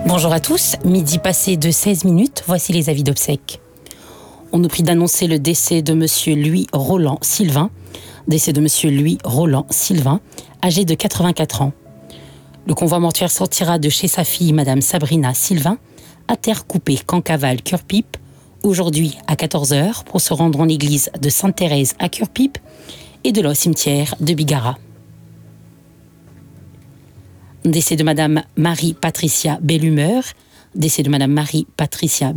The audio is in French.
Bonjour à tous, midi passé de 16 minutes, voici les avis d'obsèques. On nous prie d'annoncer le décès de monsieur Louis Roland Sylvain, âgé de 84 ans. Le convoi mortuaire sortira de chez sa fille, madame Sabrina Sylvain, à terre coupée, Cancavale, Cure-Pipe, aujourd'hui à 14h, pour se rendre en l'église de Sainte-Thérèse à Cure-Pipe et de là au cimetière de Bigara. Décès de madame Marie-Patricia Bellumeur,